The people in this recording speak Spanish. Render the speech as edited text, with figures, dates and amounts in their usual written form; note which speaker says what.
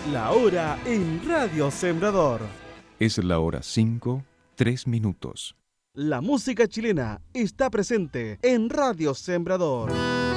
Speaker 1: La hora en Radio Sembrador.
Speaker 2: Es la hora 5, 3 minutos.
Speaker 1: La música chilena está presente en Radio Sembrador.